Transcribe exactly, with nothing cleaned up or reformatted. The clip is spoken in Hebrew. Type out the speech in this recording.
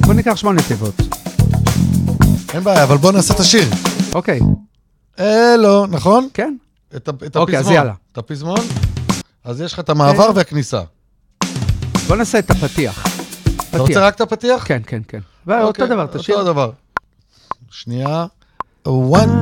בוא ניקח שמונה תיבות. אין בעיה, אבל בוא נעשה את השיר. אוקיי. אה, לא, נכון? כן. את הפזמון. אוקיי, אז יאללה. את הפזמון? אז יש לך את המעבר והכניסה. בוא נעשה את הפתיח. אתה רוצה רק את הפתיח? כן, כן, כן. ואותו דבר, תשאיר. אותו דבר. שנייה. one